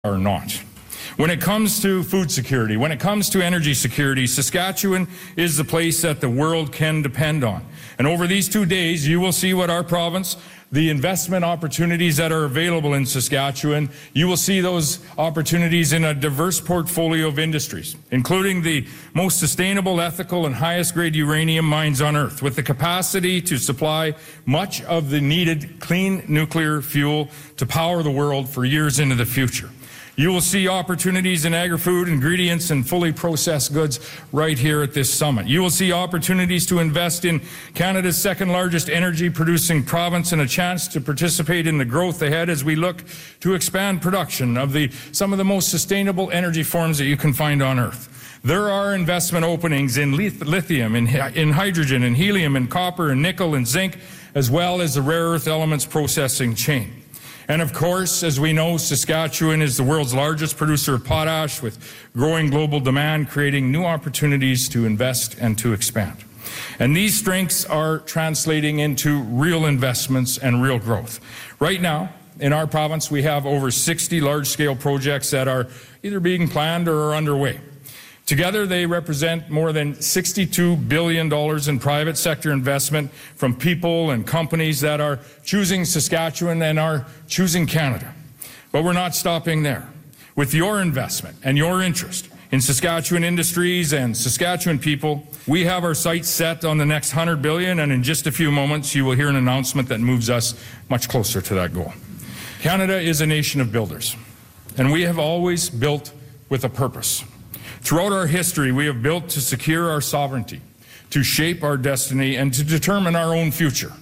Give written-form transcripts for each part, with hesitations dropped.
are not. When it comes to food security, when it comes to energy security, Saskatchewan is the place that the world can depend on. And over these 2 days, you will see what our province, the investment opportunities that are available in Saskatchewan, you will see those opportunities in a diverse portfolio of industries, including the most sustainable, ethical, and highest grade uranium mines on Earth, with the capacity to supply much of the needed clean nuclear fuel to power the world for years into the future. You will see opportunities in agri-food, ingredients, and fully processed goods right here at this summit. You will see opportunities to invest in Canada's second largest energy producing province and a chance to participate in the growth ahead as we look to expand production of some of the most sustainable energy forms that you can find on Earth. There are investment openings in lithium, in hydrogen, in helium, in copper, and nickel, and zinc, as well as the rare earth elements processing chain. And of course, as we know, Saskatchewan is the world's largest producer of potash, with growing global demand, creating new opportunities to invest and to expand. And these strengths are translating into real investments and real growth. Right now, in our province, we have over 60 large-scale projects that are either being planned or are underway. Together, they represent more than $62 billion in private sector investment from people and companies that are choosing Saskatchewan and are choosing Canada. But we're not stopping there. With your investment and your interest in Saskatchewan industries and Saskatchewan people, we have our sights set on the next $100 billion, and in just a few moments, you will hear an announcement that moves us much closer to that goal. Canada is a nation of builders, and we have always built with a purpose. Throughout our history, we have built to secure our sovereignty, to shape our destiny, and to determine our own future.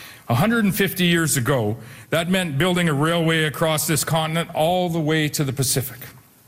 150 years ago, that meant building a railway across this continent all the way to the Pacific.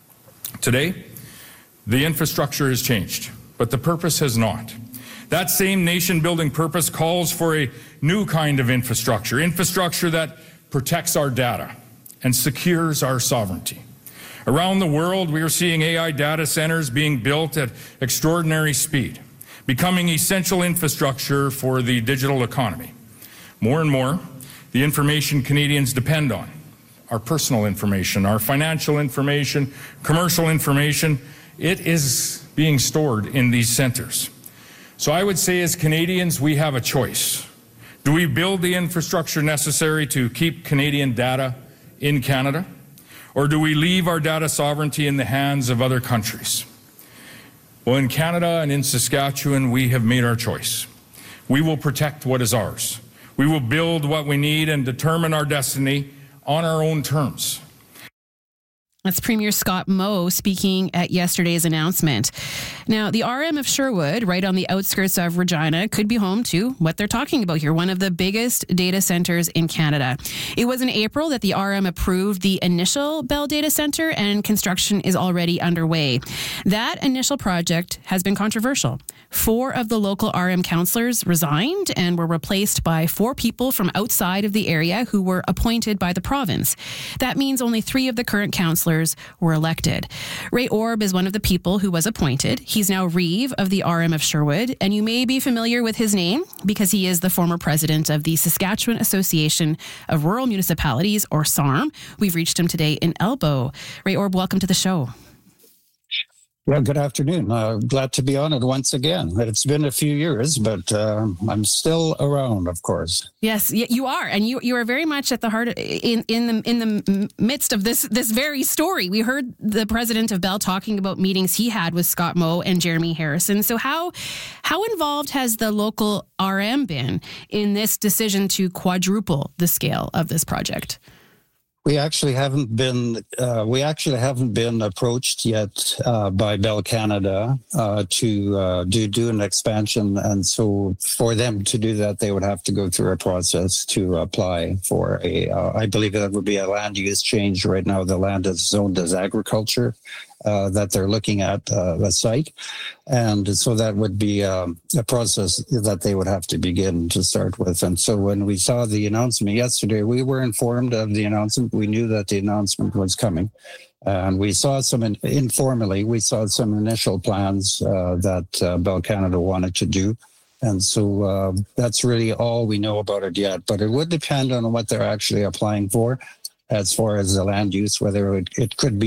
Today, the infrastructure has changed, but the purpose has not. That same nation-building purpose calls for a new kind of infrastructure that protects our data and secures our sovereignty. Around the world, we are seeing AI data centers being built at extraordinary speed, becoming essential infrastructure for the digital economy. More and more, the information Canadians depend on, our personal information, our financial information, commercial information, it is being stored in these centers. So I would say as Canadians, we have a choice. Do we build the infrastructure necessary to keep Canadian data in Canada? Or do we leave our data sovereignty in the hands of other countries? Well, in Canada and in Saskatchewan, we have made our choice. We will protect what is ours. We will build what we need and determine our destiny on our own terms. That's Premier Scott Moe speaking at yesterday's announcement. Now, the RM of Sherwood, right on the outskirts of Regina, could be home to what they're talking about here, one of the biggest data centers in Canada. It was in April that the RM approved the initial Bell Data Center, and construction is already underway. That initial project has been controversial. 4 of the local RM councillors resigned and were replaced by 4 people from outside of the area who were appointed by the province. That means only 3 of the current councillors were elected. Ray Orb is one of the people who was appointed. He's now Reeve of the RM of Sherwood, and you may be familiar with his name because he is the former president of the Saskatchewan Association of Rural Municipalities, or SARM. We've reached him today in Elbow. Ray Orb, welcome to the show. Well, good afternoon. Glad to be on it once again. It's been a few years, but I'm still around, of course. Yes, you are, and you are very much at the heart in the midst of this very story. We heard the president of Bell talking about meetings he had with Scott Moe and Jeremy Harrison. So how involved has the local RM been in this decision to quadruple the scale of this project? We actually haven't been approached yet by Bell Canada to do an expansion, and so for them to do that, they would have to go through a process to apply for I believe that would be a land use change. Right now, the land is zoned as agriculture. That they're looking at the site. And so that would be a process that they would have to begin to start with. And so when we saw the announcement yesterday, we were informed of the announcement. We knew that the announcement was coming. And we saw some informally, we saw some initial plans that Bell Canada wanted to do. And so that's really all we know about it yet. But it would depend on what they're actually applying for. as far as the land use, whether it could be